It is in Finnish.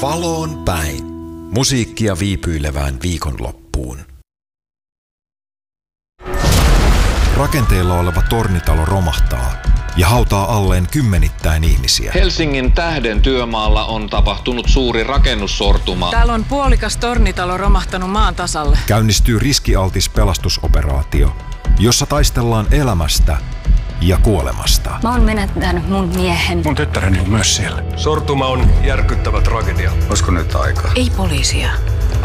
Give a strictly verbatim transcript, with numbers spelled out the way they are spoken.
Valoon päin. Musiikkia viipyilevään viikonloppuun. Rakenteilla oleva tornitalo romahtaa ja hautaa alleen kymmenittäin ihmisiä. Helsingin Tähden työmaalla on tapahtunut suuri rakennussortuma. Täällä on puolikas tornitalo romahtanut maan tasalle. Käynnistyy riskialtis pelastusoperaatio, jossa taistellaan elämästä ja kuolemasta. Mä oon menettänyt mun miehen. Mun tyttäreni on myös siellä. Sortuma on järkyttävä tragedia. Olisiko nyt aika? Ei poliisia.